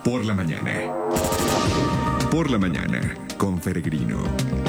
Por la mañana. Por la mañana, con Peregrino.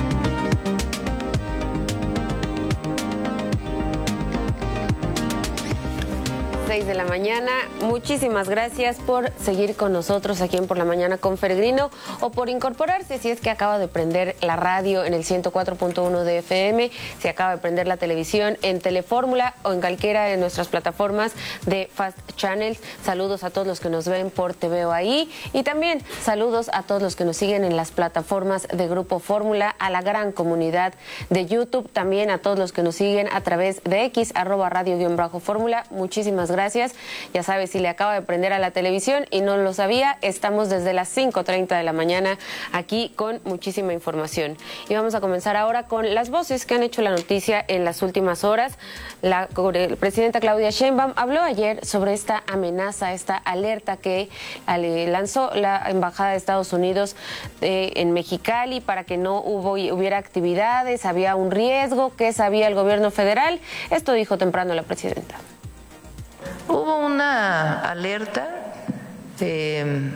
6 de la mañana. Muchísimas gracias por seguir con nosotros aquí en Por la Mañana con Peregrino o por incorporarse si es que acaba de prender la radio en el 104.1 de FM, si acaba de prender la televisión en Telefórmula o en cualquiera de nuestras plataformas de Fast Channels. Saludos a todos los que nos ven por TVO ahí y también saludos a todos los que nos siguen en las plataformas de Grupo Fórmula, a la gran comunidad de YouTube, también a todos los que nos siguen a través de X, @radio_fórmula. Muchísimas gracias. Ya sabes, si le acaba de prender a la televisión y no lo sabía, estamos desde las 5:30 de la mañana aquí con muchísima información. Y vamos a comenzar ahora con las voces que han hecho la noticia en las últimas horas. La presidenta Claudia Sheinbaum habló ayer sobre esta amenaza, esta alerta que lanzó la Embajada de Estados Unidos en Mexicali para que no hubiera actividades, había un riesgo, que sabía el gobierno federal. Esto dijo temprano la presidenta. Hubo una alerta de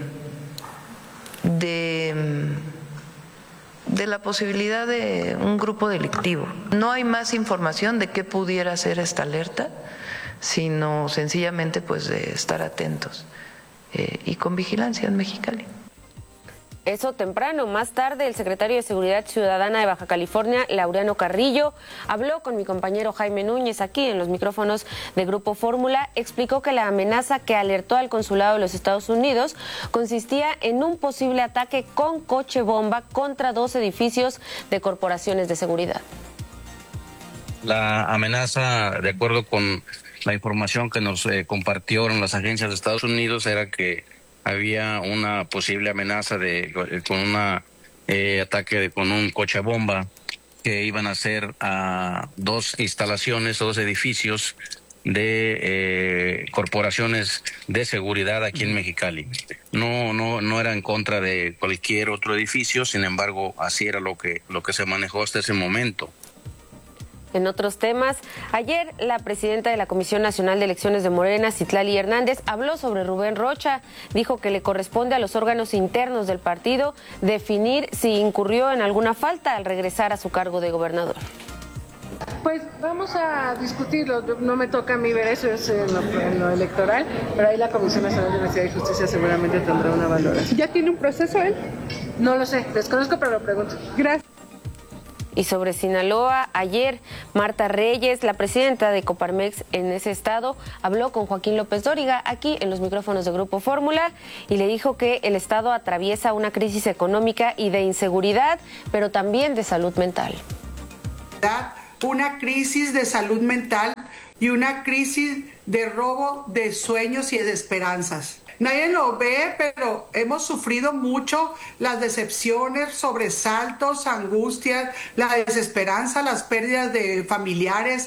la posibilidad de un grupo delictivo. No hay más información de qué pudiera ser esta alerta, sino sencillamente pues de estar atentos y con vigilancia en Mexicali. Eso temprano. Más tarde, el secretario de Seguridad Ciudadana de Baja California, Laureano Carrillo, habló con mi compañero Jaime Núñez aquí en los micrófonos de Grupo Fórmula. Explicó que la amenaza que alertó al consulado de los Estados Unidos consistía en un posible ataque con coche bomba contra 2 edificios de corporaciones de seguridad. La amenaza, de acuerdo con la información que nos compartieron las agencias de Estados Unidos, era que había una posible amenaza con un ataque con un coche bomba que iban a hacer a 2 instalaciones, 2 edificios de corporaciones de seguridad aquí en Mexicali. No era en contra de cualquier otro edificio, sin embargo, así era lo que se manejó hasta ese momento. En otros temas, ayer la presidenta de la Comisión Nacional de Elecciones de Morena, Citlali Hernández, habló sobre Rubén Rocha. Dijo que le corresponde a los órganos internos del partido definir si incurrió en alguna falta al regresar a su cargo de gobernador. Pues vamos a discutirlo, no me toca a mí ver eso, es en lo electoral, pero ahí la Comisión Nacional de Honestidad y Justicia seguramente tendrá una valoración. ¿Ya tiene un proceso él? No lo sé, desconozco, pero lo pregunto. Gracias. Y sobre Sinaloa, ayer Marta Reyes, la presidenta de Coparmex en ese estado, habló con Joaquín López Dóriga aquí en los micrófonos de Grupo Fórmula y le dijo que el estado atraviesa una crisis económica y de inseguridad, pero también de salud mental. Una crisis de salud mental y una crisis de robo de sueños y de esperanzas. Nadie lo ve, pero hemos sufrido mucho las decepciones, sobresaltos, angustias, la desesperanza, las pérdidas de familiares,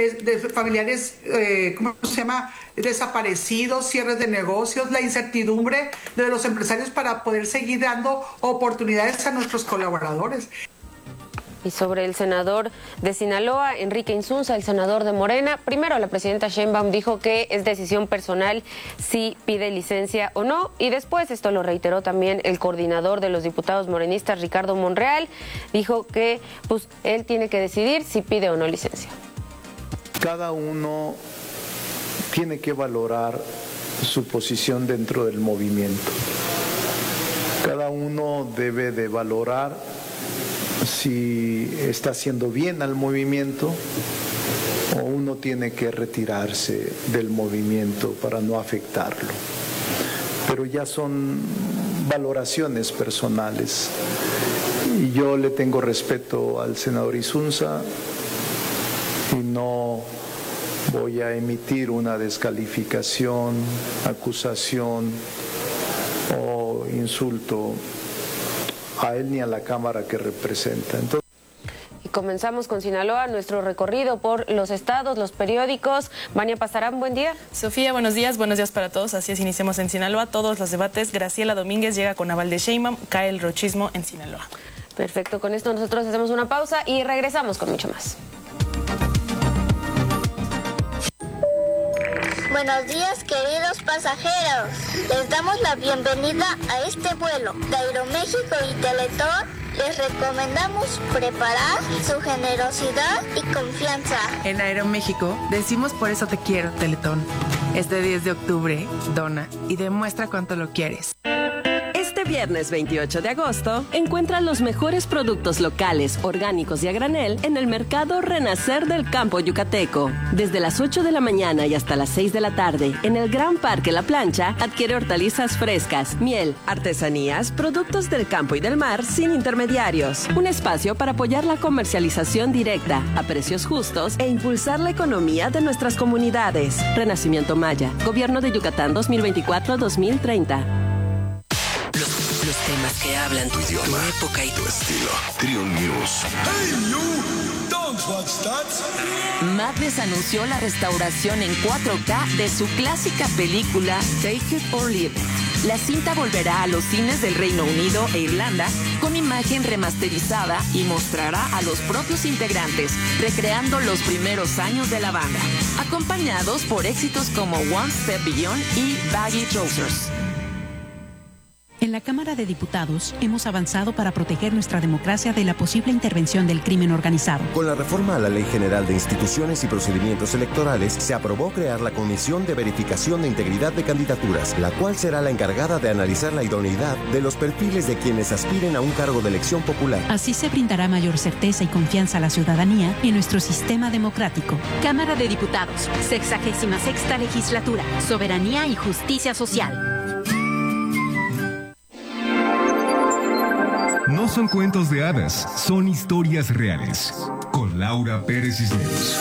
desaparecidos, cierres de negocios, la incertidumbre de los empresarios para poder seguir dando oportunidades a nuestros colaboradores. Y sobre el senador de Sinaloa, Enrique Insunza, el senador de Morena, primero la presidenta Sheinbaum dijo que es decisión personal si pide licencia o no, y después, esto lo reiteró también el coordinador de los diputados morenistas, Ricardo Monreal, dijo que pues él tiene que decidir si pide o no licencia. Cada uno tiene que valorar su posición dentro del movimiento. Cada uno debe de valorar si está haciendo bien al movimiento o uno tiene que retirarse del movimiento para no afectarlo. Pero ya son valoraciones personales y yo le tengo respeto al senador Insunza y no voy a emitir una descalificación, acusación o insulto a él ni a la Cámara que representa. Y comenzamos con Sinaloa, nuestro recorrido por los estados, los periódicos. Vania Pasarán, buen día. Sofía, buenos días para todos. Así es, iniciamos en Sinaloa todos los debates. Graciela Domínguez llega con aval de Sheinbaum, cae el rochismo en Sinaloa. Perfecto, con esto nosotros hacemos una pausa y regresamos con mucho más. Buenos días, queridos pasajeros. Les damos la bienvenida a este vuelo de Aeroméxico y Teletón. Les recomendamos preparar su generosidad y confianza. En Aeroméxico decimos por eso te quiero, Teletón. Este 10 de octubre, dona y demuestra cuánto lo quieres. Este viernes 28 de agosto, encuentra los mejores productos locales, orgánicos y a granel en el mercado Renacer del Campo Yucateco. Desde las 8 de la mañana y hasta las 6 de la tarde, en el Gran Parque La Plancha, adquiere hortalizas frescas, miel, artesanías, productos del campo y del mar sin intermediarios. Un espacio para apoyar la comercialización directa, a precios justos e impulsar la economía de nuestras comunidades. Renacimiento Maya, Gobierno de Yucatán 2024-2030. Los temas que hablan tu idioma, tu época y tu estilo. Trio News. Hey, you, don't watch that. Madness anunció la restauración en 4K de su clásica película Take It or Leave It. La cinta volverá a los cines del Reino Unido e Irlanda con imagen remasterizada y mostrará a los propios integrantes recreando los primeros años de la banda, acompañados por éxitos como One Step Beyond y Baggy Trousers. En la Cámara de Diputados hemos avanzado para proteger nuestra democracia de la posible intervención del crimen organizado. Con la reforma a la Ley General de Instituciones y Procedimientos Electorales, se aprobó crear la Comisión de Verificación de Integridad de Candidaturas, la cual será la encargada de analizar la idoneidad de los perfiles de quienes aspiren a un cargo de elección popular. Así se brindará mayor certeza y confianza a la ciudadanía en nuestro sistema democrático. Cámara de Diputados, 66ª Legislatura, Soberanía y Justicia Social. No son cuentos de hadas, son historias reales. Con Laura Pérez Cisneros.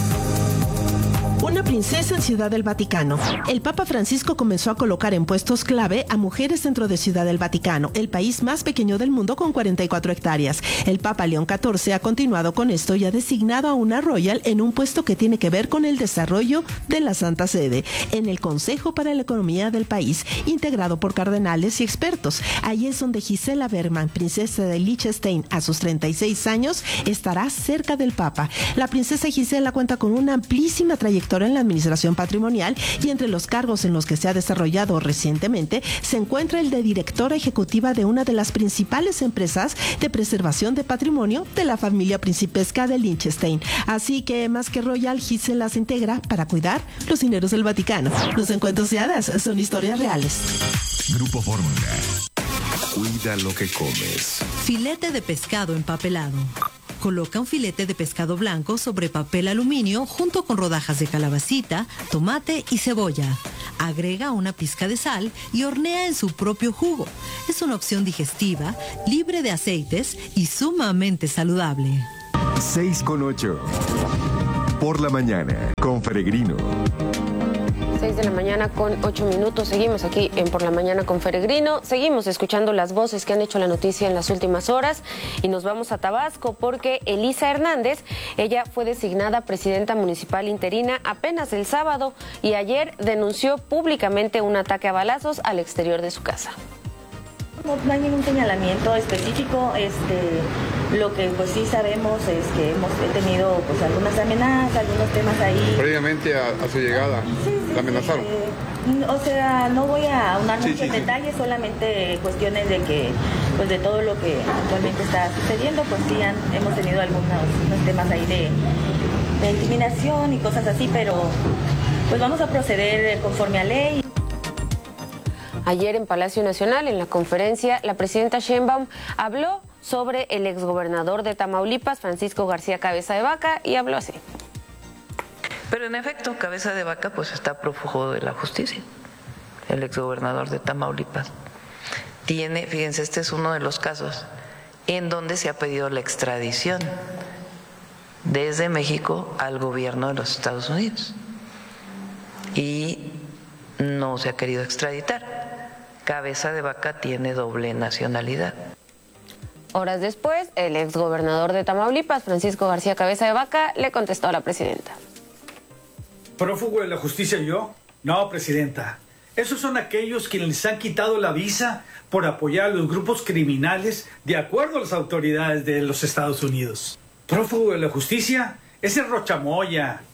Una princesa en Ciudad del Vaticano. El Papa Francisco comenzó a colocar en puestos clave a mujeres dentro de Ciudad del Vaticano, el país más pequeño del mundo con 44 hectáreas. El Papa León XIV ha continuado con esto y ha designado a una royal en un puesto que tiene que ver con el desarrollo de la Santa Sede, en el Consejo para la Economía del país, integrado por cardenales y expertos. Ahí es donde Gisela Bergman, princesa de Liechtenstein, a sus 36 años, estará cerca del Papa. La princesa Gisela cuenta con una amplísima trayectoria en la administración patrimonial y entre los cargos en los que se ha desarrollado recientemente se encuentra el de directora ejecutiva de una de las principales empresas de preservación de patrimonio de la familia principesca de Liechtenstein. Así que más que royal, Gisela se integra para cuidar los dineros del Vaticano. Los encuentros de hadas son historias reales. Grupo Fórmula. Cuida lo que comes. Filete de pescado empapelado. Coloca un filete de pescado blanco sobre papel aluminio junto con rodajas de calabacita, tomate y cebolla. Agrega una pizca de sal y hornea en su propio jugo. Es una opción digestiva, libre de aceites y sumamente saludable. 6:08. Por la mañana, con Peregrino. 6 de la mañana con 8 minutos. Seguimos aquí en Por la Mañana con Peregrino. Seguimos escuchando las voces que han hecho la noticia en las últimas horas y nos vamos a Tabasco porque Elisa Hernández, ella fue designada presidenta municipal interina apenas el sábado y ayer denunció públicamente un ataque a balazos al exterior de su casa. No hay ningún señalamiento específico. Lo que pues sí sabemos es que he tenido pues algunas amenazas, algunos temas ahí. Previamente a su llegada, ¿la amenazaron? O sea, no voy a ahondar mucho en detalles, solamente cuestiones de que, pues de todo lo que actualmente está sucediendo, pues sí hemos tenido unos temas ahí de intimidación y cosas así, pero pues vamos a proceder conforme a ley. Ayer en Palacio Nacional, en la conferencia, la presidenta Sheinbaum habló sobre el exgobernador de Tamaulipas, Francisco García Cabeza de Vaca, y habló así. Pero en efecto, Cabeza de Vaca pues está prófugo de la justicia, el exgobernador de Tamaulipas. Fíjense, este es uno de los casos en donde se ha pedido la extradición desde México al gobierno de los Estados Unidos y no se ha querido extraditar. Cabeza de Vaca tiene doble nacionalidad. Horas después, el exgobernador de Tamaulipas, Francisco García Cabeza de Vaca, le contestó a la presidenta. ¿Prófugo de la justicia yo? No, presidenta. Esos son aquellos quienes les han quitado la visa por apoyar a los grupos criminales de acuerdo a las autoridades de los Estados Unidos. ¿Prófugo de la justicia? Ese es Rochamoya.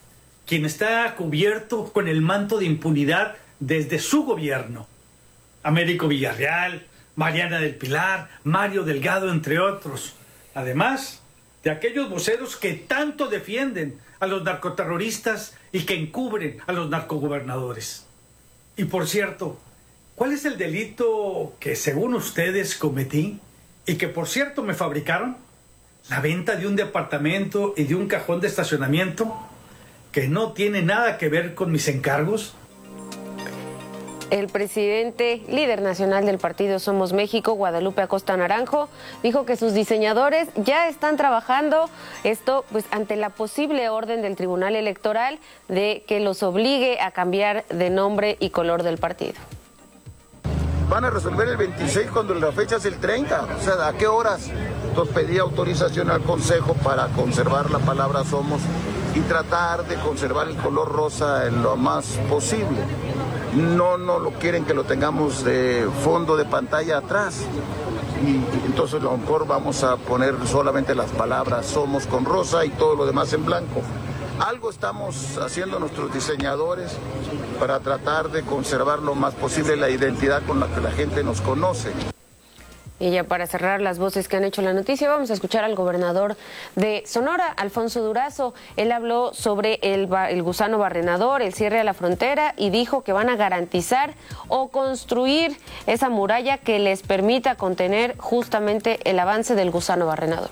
quien está cubierto con el manto de impunidad desde su gobierno. Américo Villarreal, Mariana del Pilar, Mario Delgado, entre otros. Además de aquellos voceros que tanto defienden a los narcoterroristas y que encubren a los narcogobernadores. Y por cierto, ¿cuál es el delito que según ustedes cometí y que por cierto me fabricaron? La venta de un departamento y de un cajón de estacionamiento que no tiene nada que ver con mis encargos. El presidente, líder nacional del partido Somos México, Guadalupe Acosta Naranjo, dijo que sus diseñadores ya están trabajando esto pues ante la posible orden del Tribunal Electoral de que los obligue a cambiar de nombre y color del partido. Van a resolver el 26 cuando la fecha es el 30, o sea, ¿a qué horas? Entonces pedí autorización al Consejo para conservar la palabra Somos y tratar de conservar el color rosa en lo más posible. No lo quieren que lo tengamos de fondo de pantalla atrás. Y entonces a lo mejor vamos a poner solamente las palabras Somos con rosa y todo lo demás en blanco. Algo estamos haciendo nuestros diseñadores para tratar de conservar lo más posible la identidad con la que la gente nos conoce. Y ya para cerrar las voces que han hecho la noticia, vamos a escuchar al gobernador de Sonora, Alfonso Durazo. Él habló sobre el gusano barrenador, el cierre a la frontera y dijo que van a garantizar o construir esa muralla que les permita contener justamente el avance del gusano barrenador.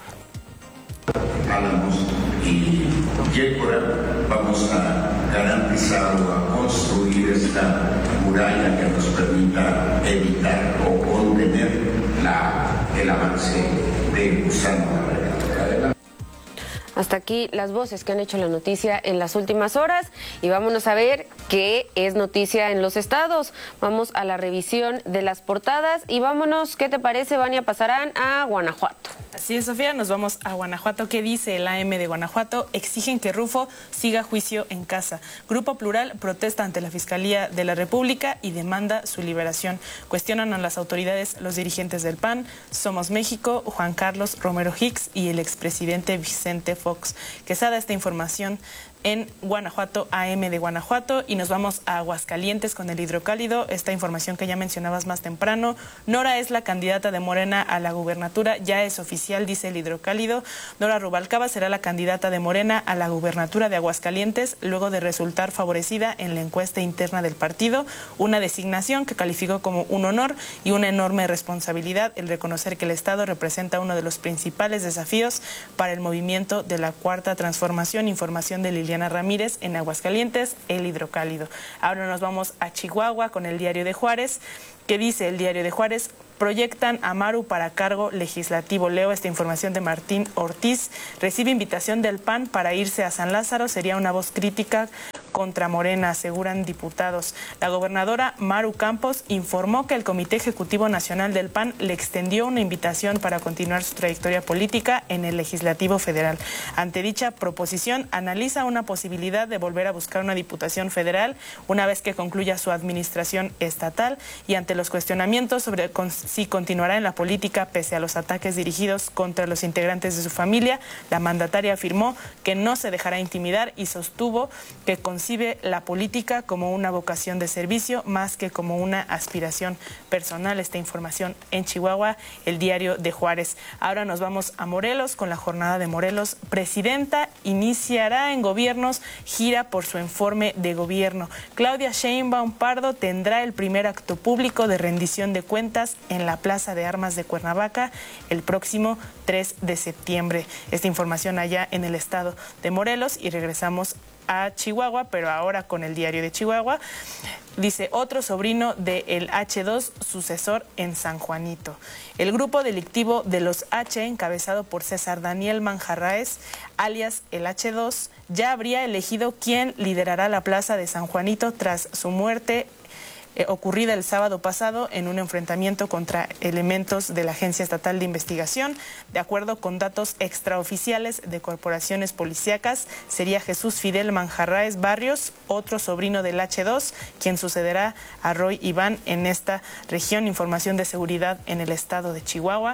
Vamos a garantizar o a construir esta muralla que nos permita evitar o contener el avance del gusano barrenador. Hasta aquí las voces que han hecho la noticia en las últimas horas y vámonos a ver qué es noticia en los estados. Vamos a la revisión de las portadas y vámonos, ¿qué te parece, Vania? Pasarán a Guanajuato. Así es, Sofía, nos vamos a Guanajuato. ¿Qué dice el AM de Guanajuato? Exigen que Rufo siga juicio en casa. Grupo Plural protesta ante la Fiscalía de la República y demanda su liberación. Cuestionan a las autoridades los dirigentes del PAN, Somos México, Juan Carlos Romero Hicks y el expresidente Vicente Fox Quesada. Esta información en Guanajuato, AM de Guanajuato, y nos vamos a Aguascalientes con el hidrocálido. Esta información que ya mencionabas más temprano. Nora es la candidata de Morena a la gubernatura, ya es oficial, dice el hidrocálido. Nora Rubalcaba será la candidata de Morena a la gubernatura de Aguascalientes luego de resultar favorecida en la encuesta interna del partido, una designación que calificó como un honor y una enorme responsabilidad el reconocer que el Estado representa uno de los principales desafíos para el movimiento de la Cuarta Transformación. Información de Liliana Ramírez en Aguascalientes, el hidrocálido. Ahora nos vamos a Chihuahua con el Diario de Juárez. ¿Qué dice el Diario de Juárez? Proyectan a Maru para cargo legislativo. Leo esta información de Martín Ortiz. Recibe invitación del PAN para irse a San Lázaro. Sería una voz crítica contra Morena, aseguran diputados. La gobernadora Maru Campos informó que el Comité Ejecutivo Nacional del PAN le extendió una invitación para continuar su trayectoria política en el Legislativo Federal. Ante dicha proposición, analiza una posibilidad de volver a buscar una diputación federal una vez que concluya su administración estatal, y ante los cuestionamientos sobre si continuará en la política pese a los ataques dirigidos contra los integrantes de su familia, la mandataria afirmó que no se dejará intimidar y sostuvo que concibe la política como una vocación de servicio más que como una aspiración personal. Esta información en Chihuahua, el Diario de Juárez. Ahora nos vamos a Morelos con la jornada de Morelos. Presidenta iniciará en gobiernos gira por su informe de gobierno. Claudia Sheinbaum Pardo tendrá el primer acto público de rendición de cuentas en la Plaza de Armas de Cuernavaca el próximo 3 de septiembre. Esta información allá en el estado de Morelos, y regresamos a Chihuahua, pero ahora con el Diario de Chihuahua. Dice, otro sobrino del H2, sucesor en San Juanito. El grupo delictivo de los H, encabezado por César Daniel Manjarraez, alias el H2, ya habría elegido quién liderará la plaza de San Juanito tras su muerte ocurrida el sábado pasado en un enfrentamiento contra elementos de la Agencia Estatal de Investigación. De acuerdo con datos extraoficiales de corporaciones policíacas, sería Jesús Fidel Manjarraez Barrios, otro sobrino del H2, quien sucederá a Roy Iván en esta región. Información de seguridad en el estado de Chihuahua.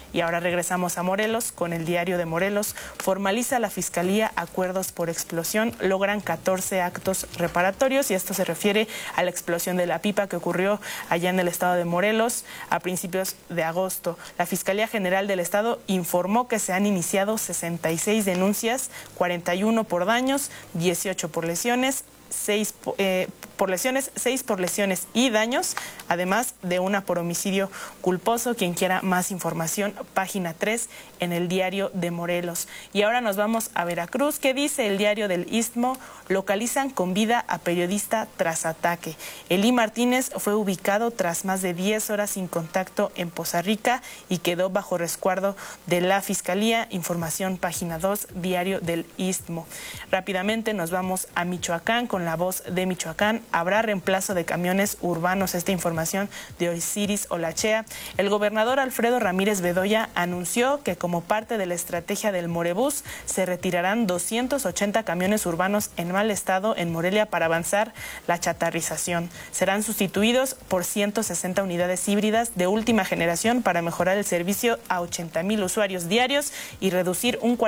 Y ahora regresamos a Morelos con el Diario de Morelos. Formaliza la Fiscalía acuerdos por explosión. Logran 14 actos reparatorios y esto se refiere a la explosión de la pipa que ocurrió allá en el estado de Morelos a principios de agosto. La Fiscalía General del Estado informó que se han iniciado 66 denuncias, 41 por daños, 18 por lesiones, 6 por lesiones y daños, además de una por homicidio culposo. Quien quiera más información, página 3 en el Diario de Morelos. Y ahora nos vamos a Veracruz. ¿Qué dice el Diario del Istmo? Localizan con vida a periodista tras ataque. Elí Martínez fue ubicado tras más de 10 horas sin contacto en Poza Rica y quedó bajo resguardo de la Fiscalía. Información, página 2, Diario del Istmo. Rápidamente nos vamos a Michoacán con La Voz de Michoacán. Habrá reemplazo de camiones urbanos. Esta información de Osiris Olachea. El gobernador Alfredo Ramírez Bedoya anunció que como parte de la estrategia del Morebús se retirarán 280 camiones urbanos en mal estado en Morelia para avanzar la chatarrización. Serán sustituidos por 160 unidades híbridas de última generación para mejorar el servicio a 80,000 usuarios diarios y reducir un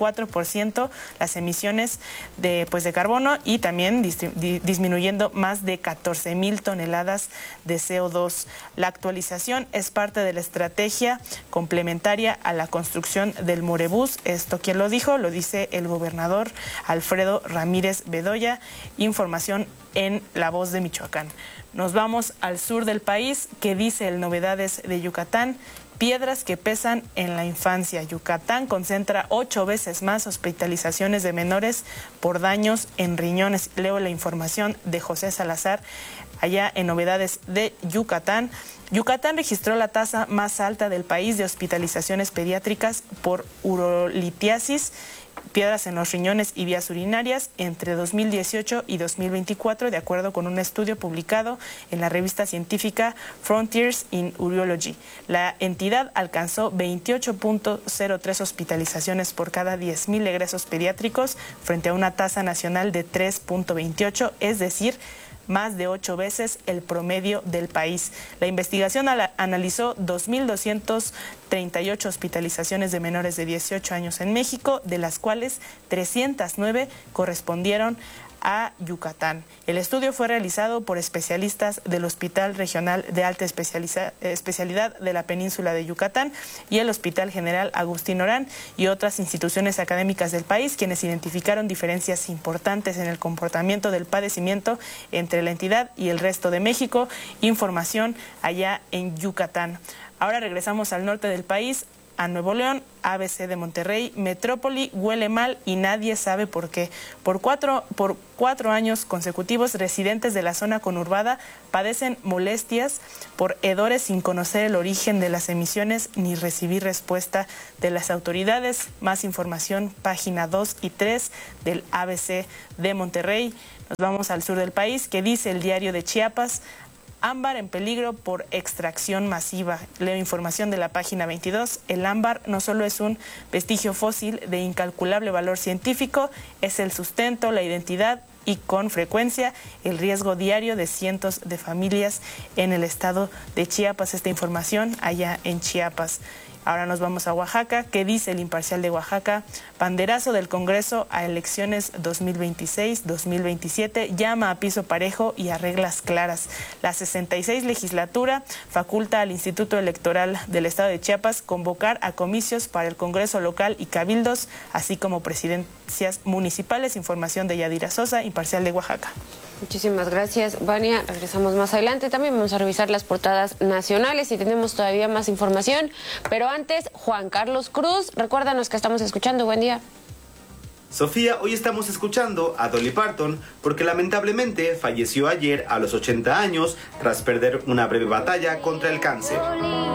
44% las emisiones de carbono y también disminuyendo más de 14,000 toneladas de CO2. La actualización es parte de la estrategia complementaria a la construcción del Morebús. Esto, ¿quién lo dijo? Lo dice el gobernador Alfredo Ramírez Bedoya. Información en La Voz de Michoacán. Nos vamos al sur del país. ¿Qué dice el Novedades de Yucatán? Piedras que pesan en la infancia. Yucatán concentra 8 veces más hospitalizaciones de menores por daños en riñones. Leo la información de José Salazar allá en Novedades de Yucatán. Yucatán registró la tasa más alta del país de hospitalizaciones pediátricas por urolitiasis, piedras en los riñones y vías urinarias entre 2018 y 2024, de acuerdo con un estudio publicado en la revista científica Frontiers in Urology. La entidad alcanzó 28.03 hospitalizaciones por cada 10,000 egresos pediátricos frente a una tasa nacional de 3.28, es decir, más de 8 veces el promedio del país. La investigación analizó 2.238 hospitalizaciones de menores de 18 años en México, de las cuales 309 correspondieron a Yucatán. El estudio fue realizado por especialistas del Hospital Regional de Alta Especialidad de la Península de Yucatán y el Hospital General Agustín Orán y otras instituciones académicas del país, quienes identificaron diferencias importantes en el comportamiento del padecimiento entre la entidad y el resto de México. Información allá en Yucatán. Ahora regresamos al norte del país, a Nuevo León. ABC de Monterrey, Metrópoli huele mal y nadie sabe por qué. Por cuatro años consecutivos, residentes de la zona conurbada padecen molestias por hedores sin conocer el origen de las emisiones ni recibir respuesta de las autoridades. Más información, página 2 y 3 del ABC de Monterrey. Nos vamos al sur del país. ¿Qué dice el Diario de Chiapas? Ámbar en peligro por extracción masiva. Leo información de la página 22. El ámbar no solo es un vestigio fósil de incalculable valor científico, es el sustento, la identidad y con frecuencia el riesgo diario de cientos de familias en el estado de Chiapas. Esta información allá en Chiapas. Ahora nos vamos a Oaxaca. ¿Qué dice el Imparcial de Oaxaca? Banderazo del Congreso a elecciones 2026-2027. Llama a piso parejo y a reglas claras. La 66 legislatura faculta al Instituto Electoral del Estado de Chiapas convocar a comicios para el Congreso local y cabildos, así como presidencias municipales. Información de Yadira Sosa, Imparcial de Oaxaca. Muchísimas gracias, Vania. Regresamos más adelante. También vamos a revisar las portadas nacionales y tenemos todavía más información. Pero antes, Juan Carlos Cruz, recuérdanos que estamos escuchando. Buen día. Sofía, hoy estamos escuchando a Dolly Parton porque lamentablemente falleció ayer a los 80 años tras perder una breve batalla contra el cáncer.